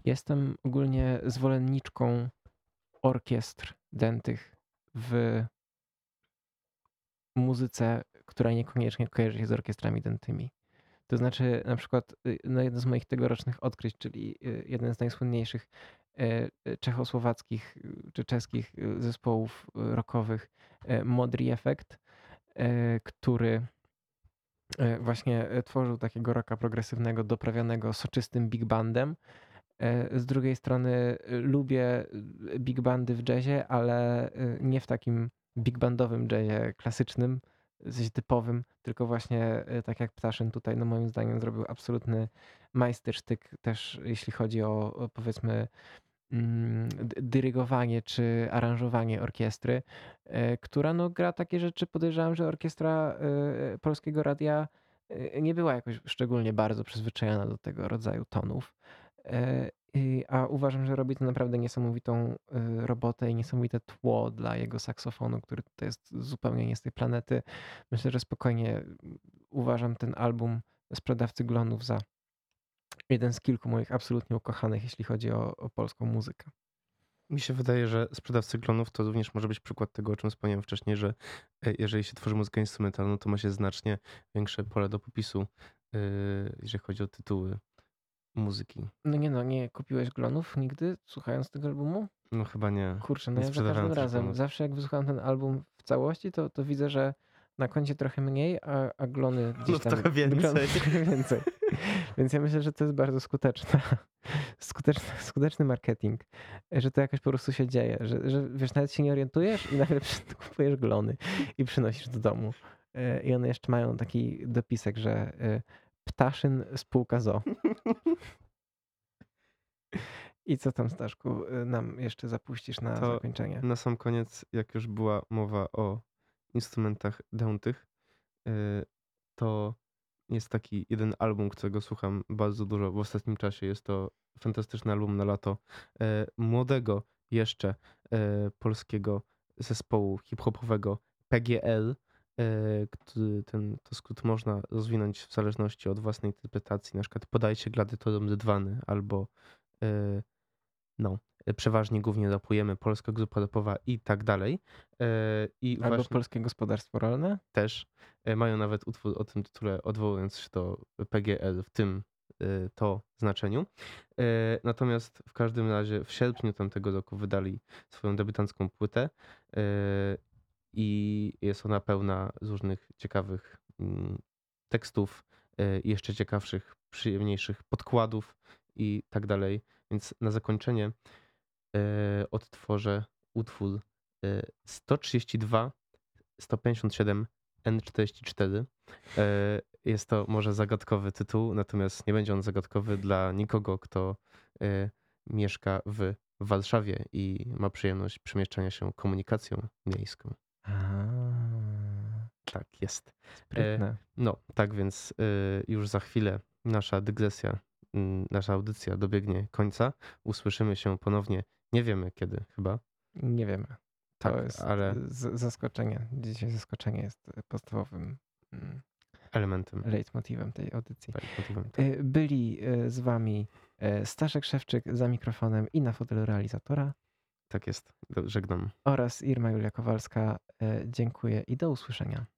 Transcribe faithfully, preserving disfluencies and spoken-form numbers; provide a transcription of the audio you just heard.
Jestem ogólnie zwolenniczką orkiestr dętych w muzyce, która niekoniecznie kojarzy się z orkiestrami dętymi. To znaczy, na przykład, y, no jedno z moich tegorocznych odkryć, czyli y, jeden z najsłynniejszych e, e, czechosłowackich y, czy czeskich y, zespołów y, rockowych, e, Modrý Effekt, e, który e, właśnie e, tworzył takiego rocka progresywnego, doprawianego soczystym big bandem. E, Z drugiej strony y, lubię y, big bandy w jazzie, ale y, nie w takim big bandowym jazzie klasycznym, w sensie typowym, tylko właśnie y, tak jak Ptaszyn tutaj, no moim zdaniem zrobił absolutny majstersztyk też jeśli chodzi o, o powiedzmy mm, d- dyrygowanie czy aranżowanie orkiestry, e, która no gra takie rzeczy. Podejrzewam, że orkiestra e, Polskiego Radia e, nie była jakoś szczególnie bardzo przyzwyczajona do tego rodzaju tonów. E, i- A uważam, że robi to naprawdę niesamowitą e, robotę i niesamowite tło dla jego saksofonu, który to jest zupełnie nie z tej planety. Myślę, że spokojnie mm, uważam ten album Sprzedawcy Glonów za jeden z kilku moich absolutnie ukochanych, jeśli chodzi o, o polską muzykę. Mi się wydaje, że sprzedawcy klonów to również może być przykład tego, o czym wspomniałem wcześniej, że e, jeżeli się tworzy muzykę instrumentalną, to ma się znacznie większe pole do popisu, yy, jeżeli chodzi o tytuły muzyki. No nie no, nie kupiłeś glonów nigdy słuchając tego albumu? No chyba nie. Kurczę, no Nie ja za sprzedawałem każdym też razem, glonów. zawsze jak wysłucham ten album w całości, to, to widzę, że na koncie trochę mniej, a, a glony gdzieś No tam... trochę więcej. Glonów trochę więcej. Więc ja myślę, że to jest bardzo skuteczna, skuteczny, skuteczny marketing, że to jakoś po prostu się dzieje, że, że wiesz, nawet się nie orientujesz i nagle kupujesz glony i przynosisz do domu. E, I one jeszcze mają taki dopisek, że e, Ptaszyn spółka z o o. I co tam, Staszku, y, nam jeszcze zapuścisz na To zakończenie? na sam koniec, jak już była mowa o instrumentach dętych, yy, to jest taki jeden album, którego słucham bardzo dużo w ostatnim czasie. Jest to fantastyczny album na lato e, młodego jeszcze e, polskiego zespołu hip-hopowego P G L, e, który ten to skrót można rozwinąć w zależności od własnej interpretacji. Na przykład podajcie gladyatorom dywany albo e, no, e, przeważnie głównie rapujemy, polska grupa rapowa i tak dalej. E, I Albo właśnie Polskie Gospodarstwo Rolne? też e, mają nawet utwór o tym tytule, odwołując się do P G L w tym e, to znaczeniu. E, Natomiast w każdym razie w sierpniu tamtego roku wydali swoją debiutancką płytę e, i jest ona pełna z różnych ciekawych mm, tekstów e, i jeszcze ciekawszych, przyjemniejszych podkładów i tak dalej. Więc na zakończenie e, odtworzę utwór e, sto trzydzieści dwa sto pięćdziesiąt siedem N czterdzieści cztery. E, Jest to może zagadkowy tytuł, natomiast nie będzie on zagadkowy dla nikogo, kto e, mieszka w Warszawie i ma przyjemność przemieszczania się komunikacją miejską. A, Tak jest. E, sprytne. No, tak więc e, już za chwilę nasza dygresja, mm, nasza audycja dobiegnie końca. Usłyszymy się ponownie, nie wiemy kiedy chyba. Nie wiemy. To Tak, jest ale z- zaskoczenie. Dzisiaj zaskoczenie jest podstawowym mm, elementem, leitmotywem tej audycji. leitmotywem, tak. Y, Byli y, z wami y, Staszek Szewczyk za mikrofonem i na fotelu realizatora Tak jest. Do- Żegnam. oraz Irma Julia Kowalska. Y, Dziękuję i do usłyszenia.